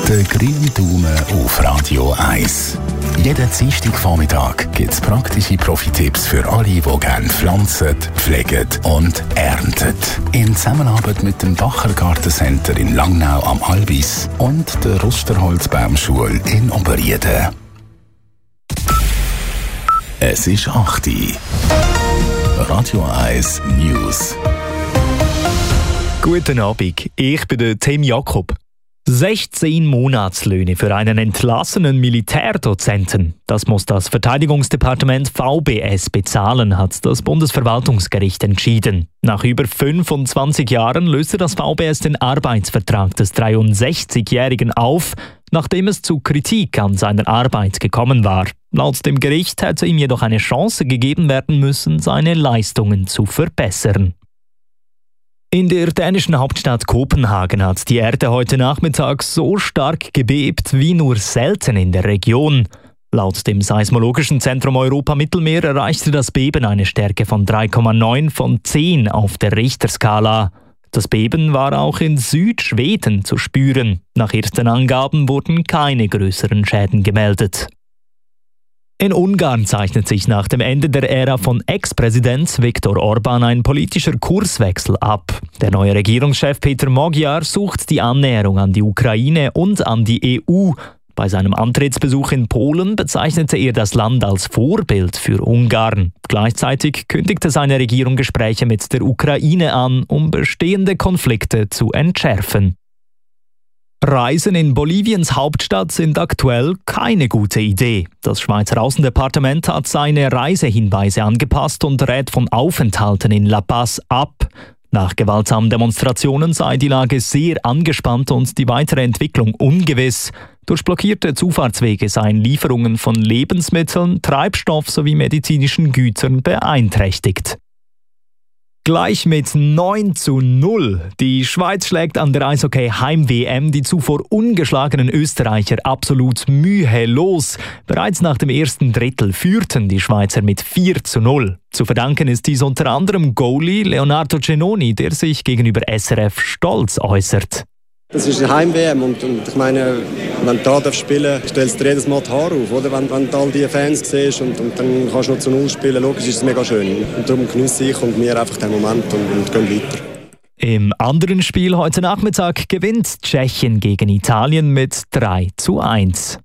Der grüne Daumen auf Radio 1. Jeden Dienstagvormittag gibt es praktische Profi-Tipps für alle, die gerne pflanzen, pflegen und ernten. In Zusammenarbeit mit dem Bacher Gartencenter in Langnau am Albis und der Rusterholzbaumschule in Oberrieden. Es ist 8 Uhr. Radio 1 News. Guten Abend, ich bin der Tim Jakob. 16 Monatslöhne für einen entlassenen Militärdozenten. Das muss das Verteidigungsdepartement VBS bezahlen, hat das Bundesverwaltungsgericht entschieden. Nach über 25 Jahren löste das VBS den Arbeitsvertrag des 63-Jährigen auf, nachdem es zu Kritik an seiner Arbeit gekommen war. Laut dem Gericht hätte ihm jedoch eine Chance gegeben werden müssen, seine Leistungen zu verbessern. In der dänischen Hauptstadt Kopenhagen hat die Erde heute Nachmittag so stark gebebt wie nur selten in der Region. Laut dem Seismologischen Zentrum Europa-Mittelmeer erreichte das Beben eine Stärke von 3,9 von 10 auf der Richterskala. Das Beben war auch in Südschweden zu spüren. Nach ersten Angaben wurden keine größeren Schäden gemeldet. In Ungarn zeichnet sich nach dem Ende der Ära von Ex-Präsident Viktor Orbán ein politischer Kurswechsel ab. Der neue Regierungschef Peter Magyar sucht die Annäherung an die Ukraine und an die EU. Bei seinem Antrittsbesuch in Polen bezeichnete er das Land als Vorbild für Ungarn. Gleichzeitig kündigte seine Regierung Gespräche mit der Ukraine an, um bestehende Konflikte zu entschärfen. Reisen in Boliviens Hauptstadt sind aktuell keine gute Idee. Das Schweizer Außendepartement hat seine Reisehinweise angepasst und rät von Aufenthalten in La Paz ab. Nach gewaltsamen Demonstrationen sei die Lage sehr angespannt und die weitere Entwicklung ungewiss. Durch blockierte Zufahrtswege seien Lieferungen von Lebensmitteln, Treibstoff sowie medizinischen Gütern beeinträchtigt. Gleich mit 9:0. Die Schweiz schlägt an der Eishockey-Heim-WM die zuvor ungeschlagenen Österreicher absolut mühelos. Bereits nach dem ersten Drittel führten die Schweizer mit 4:0. Zu verdanken ist dies unter anderem Goalie Leonardo Cenoni, der sich gegenüber SRF stolz äußert. Das ist eine Heim-WM und ich meine, wenn du da spielen darfst, stellst du dir jedes Mal die Haare auf, oder? Wenn du all die Fans siehst und dann kannst du noch zu 0 spielen, logisch ist es mega schön. Und darum genieße ich und wir einfach den Moment und gehen weiter. Im anderen Spiel heute Nachmittag gewinnt Tschechien gegen Italien mit 3:1.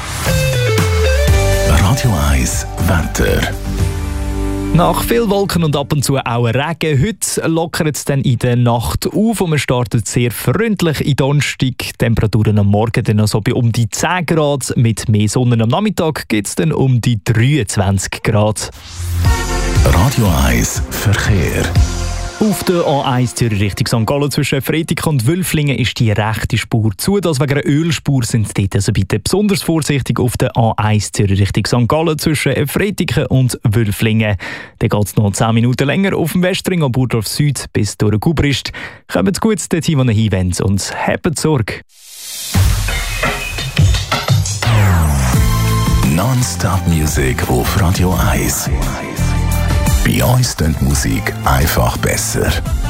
Radio 1 Wetter. Nach viel Wolken und ab und zu auch Regen, heute lockert es dann in der Nacht auf und man startet sehr freundlich in Donnerstag. Temperaturen am Morgen dann noch so bei um die 10 Grad, mit mehr Sonne am Nachmittag geht es dann um die 23 Grad. Radio 1 Verkehr. Auf der A1 Zürich Richtung St. Gallen zwischen Fretiken und Wülflingen ist die rechte Spur zu. Das wegen einer Ölspur sind dort also bitte besonders vorsichtig auf der A1 Zürich Richtung St. Gallen zwischen Fretiken und Wülflingen. Dann geht es noch 10 Minuten länger auf dem Westring am Burdorf Süd bis durch Gubrist. Kommt gut dorthin, wo ihr hinwollt und habt Sorge. Non-Stop Music auf Radio 1. Bei uns klingt Musik einfach besser.